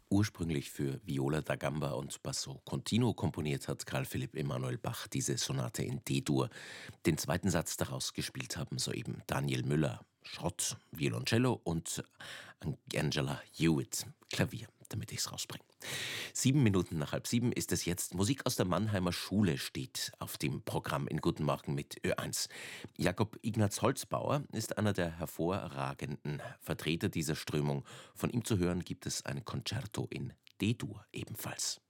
Ursprünglich für Viola da Gamba und Basso Continuo komponiert hat Carl Philipp Emanuel Bach diese Sonate in D-Dur. Den zweiten Satz daraus gespielt haben soeben Daniel Müller, Schrott, Violoncello und Angela Hewitt, Klavier, damit ich's rausbringe. 7 Minuten nach halb sieben ist es jetzt. Musik aus der Mannheimer Schule steht auf dem Programm in Guten Morgen mit Ö1. Jakob Ignaz Holzbauer ist einer der hervorragenden Vertreter dieser Strömung. Von ihm zu hören gibt es ein Concerto in D-Dur ebenfalls.